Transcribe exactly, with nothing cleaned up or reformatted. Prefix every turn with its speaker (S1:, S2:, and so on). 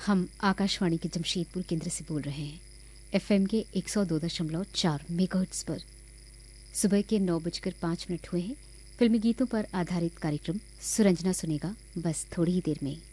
S1: हम आकाशवाणी के जमशेदपुर केंद्र से बोल रहे हैं। एफएम के एक सौ दो दशमलव चार मेगाहर्ट्ज पर सुबह के नौ बजकर पाँच मिनट हुए हैं। फिल्मी गीतों पर आधारित कार्यक्रम सुरंजना सुनेगा बस थोड़ी ही देर में।